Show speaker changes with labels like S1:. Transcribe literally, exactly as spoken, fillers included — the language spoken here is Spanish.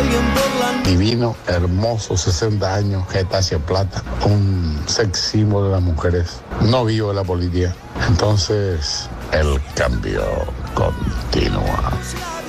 S1: Divino, hermoso, sesenta años, Getafe Plata, un sex símbolo de las mujeres. No vivo en la política. Entonces, el cambio continúa.